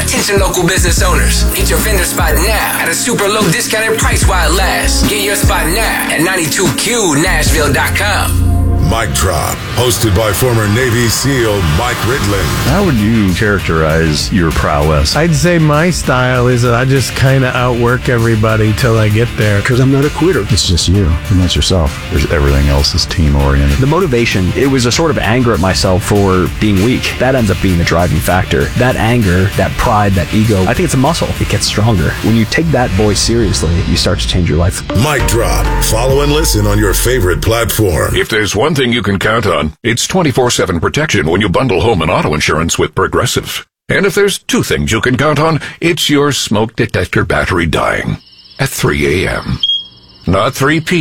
Attention local business owners. Get your vendor spot now at a super low discounted price while it lasts. Get your spot now at 92QNashville.com. Mic Drop, hosted by former Navy SEAL Mike Ridland. How would you characterize your prowess? I'd say my style is that I just kind of outwork everybody till I get there. Because I'm not a quitter. It's just you, and that's yourself. There's everything else is team-oriented. The motivation, it was a sort of anger at myself for being weak. That ends up being the driving factor. That anger, that pride, that ego, I think it's a muscle. It gets stronger. When you take that voice seriously, you start to change your life. Mic Drop. Follow and listen on your favorite platform. If there's one thing you can count on, it's 24/7 protection when you bundle home and auto insurance with Progressive. And if there's two things you can count on, it's your smoke detector battery dying at 3 a.m. Not 3 p.m.